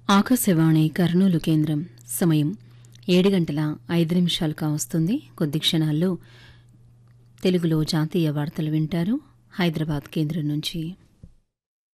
ఆకాశవాణి కర్నూలు కేంద్రం. సమయం 7:05 కావస్తుంది. కొద్ది క్షణాల్లో తెలుగులో జాతీయ వార్తలు వింటారు హైదరాబాద్ కేంద్రం నుంచి.